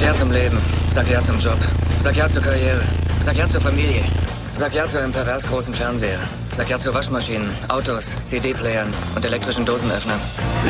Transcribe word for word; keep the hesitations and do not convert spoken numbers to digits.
ja zum Leben. Sag ja zum Job. Sag ja zur Karriere. Sag ja zur Familie. Sag ja zu einem pervers großen Fernseher. Sag ja zu Waschmaschinen, Autos, C D-Playern und elektrischen Dosenöffnern.